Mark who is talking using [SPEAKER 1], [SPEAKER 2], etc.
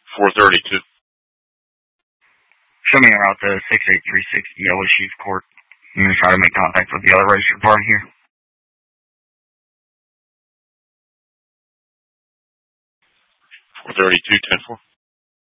[SPEAKER 1] 432.
[SPEAKER 2] Show me around the 68360 Yellow Sheath Court. I'm going to try to make contact with the other registered party here.
[SPEAKER 1] 432, 10-4.